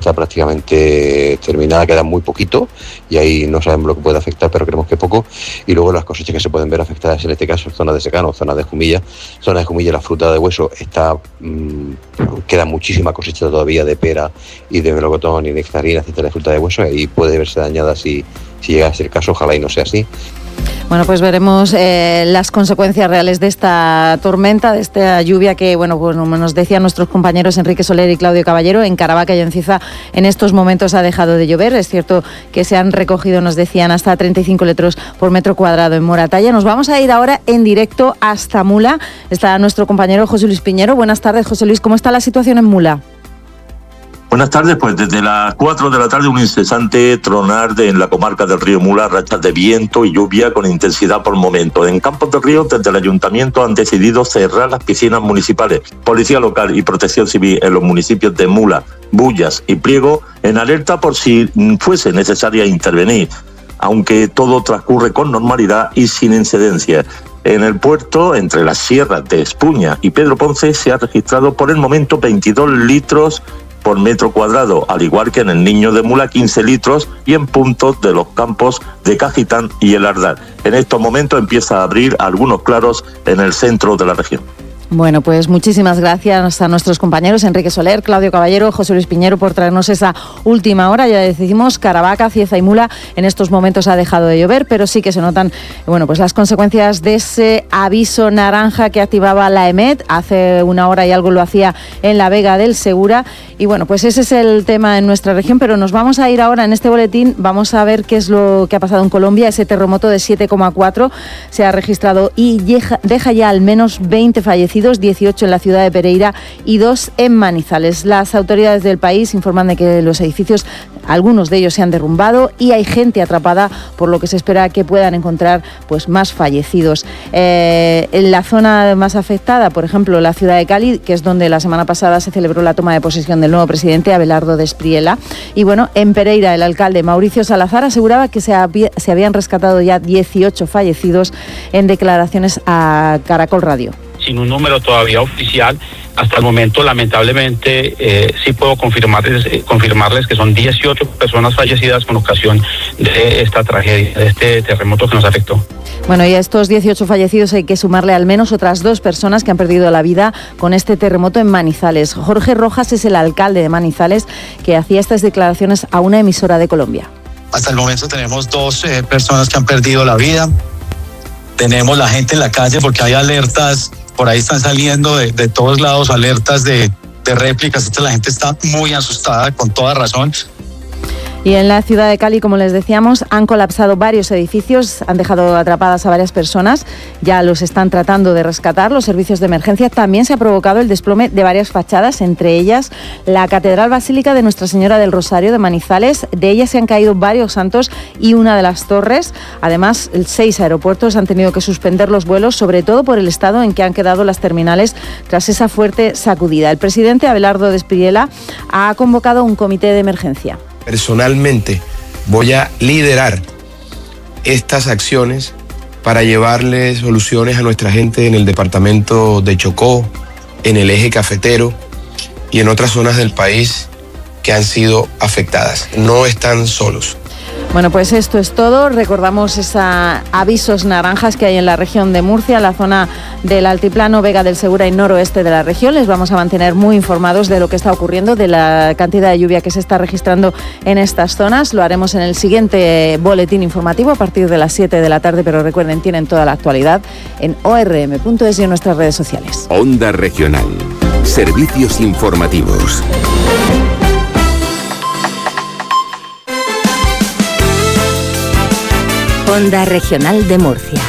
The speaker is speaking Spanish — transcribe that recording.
está prácticamente terminada, queda muy poquito y ahí no sabemos lo que puede afectar, pero creemos que poco. Y luego las cosechas que se pueden ver afectadas en este caso, zonas de secano, zonas de Jumilla. Zonas de Jumilla, la fruta de hueso queda muchísima cosecha todavía de pera y de melocotón y nectarina, etcétera, de fruta de hueso, y puede verse dañada si llega a ser el caso, ojalá y no sea así. Bueno, pues veremos las consecuencias reales de esta tormenta, de esta lluvia que, bueno, pues nos decían nuestros compañeros Enrique Soler y Claudio Caballero. En Caravaca y en Ciza en estos momentos ha dejado de llover. Es cierto que se han recogido, nos decían, hasta 35 litros por metro cuadrado en Moratalla. Nos vamos a ir ahora en directo hasta Mula. Está nuestro compañero José Luis Piñero. Buenas tardes, José Luis. ¿Cómo está la situación en Mula? Buenas tardes, pues desde las 4 de la tarde un incesante tronar en la comarca del río Mula, rachas de viento y lluvia con intensidad por momentos. En Campos del Río, desde el ayuntamiento han decidido cerrar las piscinas municipales. Policía local y protección civil en los municipios de Mula, Bullas y Priego en alerta por si fuese necesaria intervenir, aunque todo transcurre con normalidad y sin incidencias. En el puerto, entre las sierras de Espuña y Pedro Ponce, se ha registrado por el momento 22 litros por metro cuadrado, al igual que en el Niño de Mula 15 litros y en puntos de los campos de Cajitán y El Ardal. En estos momentos empieza a abrir algunos claros en el centro de la región. Bueno, pues muchísimas gracias a nuestros compañeros Enrique Soler, Claudio Caballero, José Luis Piñero por traernos esa última hora. Ya decimos, Caravaca, Cieza y Mula en estos momentos ha dejado de llover, pero sí que se notan, bueno, pues las consecuencias de ese aviso naranja que activaba la EMET. Hace una hora y algo lo hacía en la Vega del Segura. Y bueno, pues ese es el tema en nuestra región, pero nos vamos a ir ahora en este boletín, vamos a ver qué es lo que ha pasado en Colombia. Ese terremoto de 7,4 se ha registrado y deja ya al menos 20 fallecidos, 18 en la ciudad de Pereira y 2 en Manizales. Las autoridades del país informan de que los edificios, algunos de ellos se han derrumbado y hay gente atrapada, por lo que se espera que puedan encontrar pues más fallecidos. En la zona más afectada, por ejemplo, la ciudad de Cali, que es donde la semana pasada se celebró la toma de posesión del nuevo presidente, Abelardo Despriela. Y bueno, en Pereira, el alcalde Mauricio Salazar aseguraba que se habían rescatado ya 18 fallecidos en declaraciones a Caracol Radio. Sin un número todavía oficial, hasta el momento lamentablemente sí puedo confirmarles que son 18 personas fallecidas con ocasión de esta tragedia, de este terremoto que nos afectó. Bueno, y a estos 18 fallecidos hay que sumarle al menos otras 2 personas que han perdido la vida con este terremoto en Manizales. Jorge Rojas es el alcalde de Manizales que hacía estas declaraciones a una emisora de Colombia. Hasta el momento tenemos 2 personas que han perdido la vida. Tenemos la gente en la calle porque hay alertas. Por ahí están saliendo de todos lados alertas de réplicas. La gente está muy asustada, con toda razón. Y en la ciudad de Cali, como les decíamos, han colapsado varios edificios, han dejado atrapadas a varias personas, ya los están tratando de rescatar los servicios de emergencia. También se ha provocado el desplome de varias fachadas, entre ellas la Catedral Basílica de Nuestra Señora del Rosario de Manizales. De ella se han caído varios santos y una de las torres. Además, 6 aeropuertos han tenido que suspender los vuelos, sobre todo por el estado en que han quedado las terminales tras esa fuerte sacudida. El presidente Abelardo Despriela ha convocado un comité de emergencia. Personalmente voy a liderar estas acciones para llevarle soluciones a nuestra gente en el departamento de Chocó, en el eje cafetero y en otras zonas del país que han sido afectadas. No están solos. Bueno, pues esto es todo. Recordamos esos avisos naranjas que hay en la región de Murcia, la zona del altiplano, Vega del Segura y noroeste de la región. Les vamos a mantener muy informados de lo que está ocurriendo, de la cantidad de lluvia que se está registrando en estas zonas. Lo haremos en el siguiente boletín informativo a partir de las 7 de la tarde, pero recuerden, tienen toda la actualidad en orm.es y en nuestras redes sociales. Onda Regional. Servicios informativos. Onda Regional de Murcia.